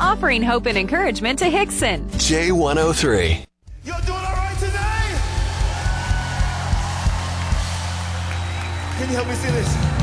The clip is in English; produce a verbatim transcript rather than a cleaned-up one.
offering hope and encouragement to Hickson. J one oh three. You're doing all right today? Can you help me see this?